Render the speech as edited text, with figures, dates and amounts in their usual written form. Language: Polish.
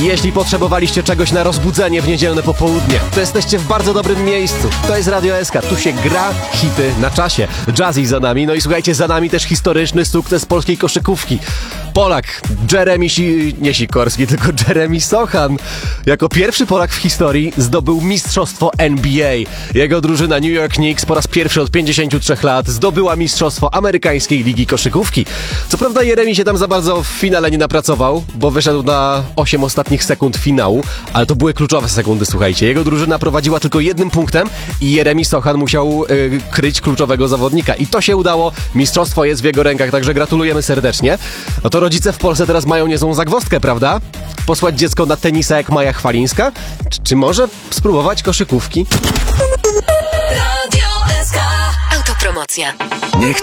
Jeśli potrzebowaliście czegoś na rozbudzenie w niedzielne popołudnie, to jesteście w bardzo dobrym miejscu. To jest Radio SK, tu się gra hity na czasie. Jazzy za nami, no i słuchajcie, za nami też historyczny sukces polskiej koszykówki. Polak Jeremy nie Sikorski, tylko Jeremy Sochan jako pierwszy Polak w historii zdobył mistrzostwo NBA. Jego drużyna New York Knicks po raz pierwszy od 53 lat zdobyła mistrzostwo amerykańskiej ligi koszykówki. Co prawda Jeremy się tam za bardzo w finale nie napracował, bo wyszedł na 8 ostatnich sekund finału, ale to były kluczowe sekundy, słuchajcie. Jego drużyna prowadziła tylko 1 punktem i Jeremy Sochan musiał kryć kluczowego zawodnika. I to się udało, mistrzostwo jest w jego rękach, także gratulujemy serdecznie. No to rodzice w Polsce teraz mają niezłą zagwozdkę, prawda? Posłać dziecko na tenisa jak Maja Chwalińska? Czy może spróbować koszykówki? Radio SK. Autopromocja. Niech